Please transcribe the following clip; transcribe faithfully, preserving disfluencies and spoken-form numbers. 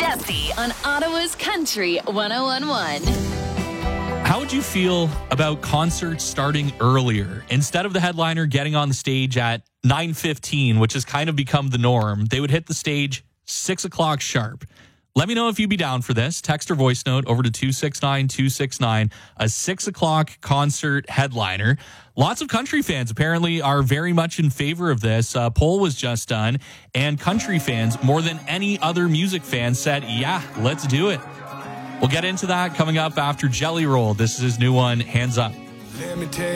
Jesse on Ottawa's Country one oh one point one. How would you feel about concerts starting earlier? Instead of the headliner getting on the stage at nine fifteen, which has kind of become the norm, they would hit the stage six o'clock sharp. Let me know if you'd be down for this. Text or voice note over to two six nine two six nine, a six o'clock concert headliner. Lots of country fans apparently are very much in favor of this. A poll was just done, and country fans, more than any other music fan, said, yeah, let's do it. We'll get into that coming up after Jelly Roll. This is his new one, Hands Up. Let me tell